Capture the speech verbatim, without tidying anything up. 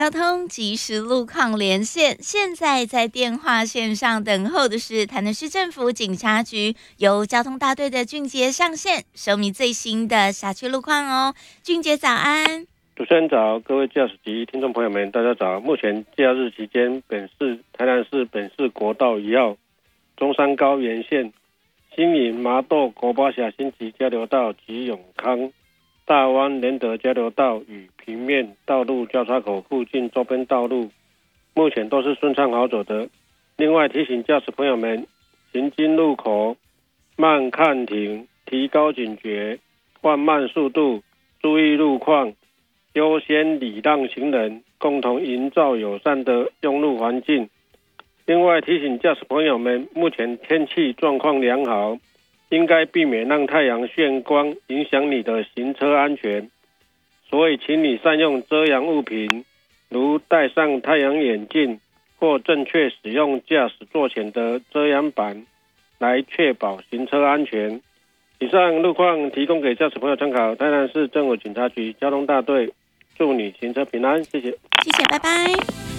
交通即时路况连线，现在在电话线上等候的是台南市政府警察局由交通大队的俊杰上线，收明最新的辖区路况哦。俊杰早安。 主持人早，各位驾驶及听众朋友们，大家早。目前假日期间，本市台南市本市国道一号、中山高沿线、新营麻豆国巴峡新集交流道及永康大湾联德交流道与平面道路交叉口附近周边道路，目前都是顺畅好走的。另外提醒驾驶朋友们，行经路口慢看停，提高警觉，放慢速度，注意路况，优先礼让行人，共同营造友善的用路环境。另外提醒驾驶朋友们，目前天气状况良好，应该避免让太阳炫光影响你的行车安全，所以请你善用遮阳物品，如戴上太阳眼镜或正确使用驾驶座前的遮阳板，来确保行车安全。以上路况提供给驾驶朋友参考，台南市政府警察局交通大队，祝你行车平安，谢谢。 谢谢，拜拜。